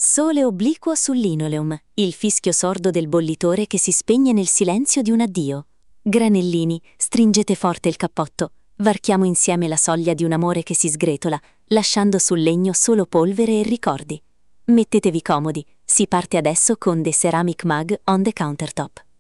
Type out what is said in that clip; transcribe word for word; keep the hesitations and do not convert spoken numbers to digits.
Sole obliquo sul linoleum, il fischio sordo del bollitore che si spegne nel silenzio di un addio. Granellini, stringete forte il cappotto. Varchiamo insieme la soglia di un amore che si sgretola, lasciando sul legno solo polvere e ricordi. Mettetevi comodi, si parte adesso con The Ceramic Mug on the Countertop.